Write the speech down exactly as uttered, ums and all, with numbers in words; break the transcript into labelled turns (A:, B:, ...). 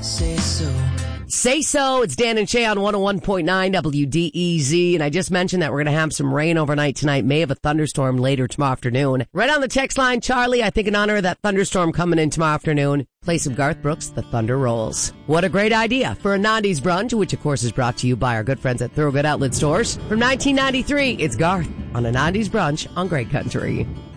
A: Say so.
B: Say so. It's Dan and Shay on one oh one point nine W D E Z. And I just mentioned that we're going to have some rain overnight tonight. May have a thunderstorm later tomorrow afternoon. Right on the text line, Charlie, I think in honor of that thunderstorm coming in tomorrow afternoon, play some Garth Brooks, The Thunder Rolls. What a great idea for a nineties brunch, which of course is brought to you by our good friends at Thorogood Outlet Stores. From nineteen ninety-three, it's Garth on a nineties brunch on Great Country.